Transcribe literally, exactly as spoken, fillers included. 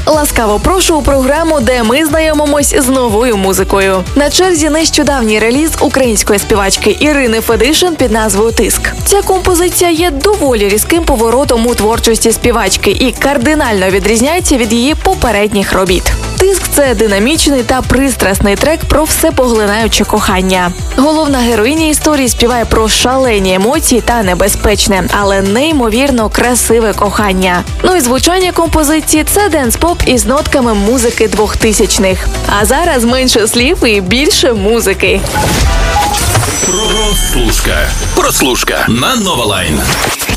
Ласкаво прошу у програму, де ми знайомимось з новою музикою. На черзі нещодавній реліз української співачки Ірини Федишин під назвою «Тиск». Ця композиція є доволі різким поворотом у творчості співачки і кардинально відрізняється від її попередніх робіт. «Тиск» – це динамічний та пристрасний трек про всепоглинаюче кохання. Головна героїня історії співає про шалені емоції та небезпечне, але неймовірно красиве кохання. Ну і звучання композиції – це денс-поп із нотками музики двохтисячних. А зараз менше слів і більше музики. Прослушка. Прослушка на Нова Лайн.